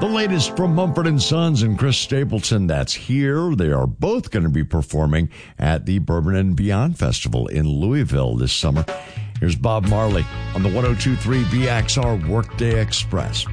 The latest from Mumford & Sons and Chris Stapleton, that's here. They are both going to be performing at the Bourbon and Beyond Festival in Louisville this summer. Here's Bob Marley on the 102.3 BXR Workday Express.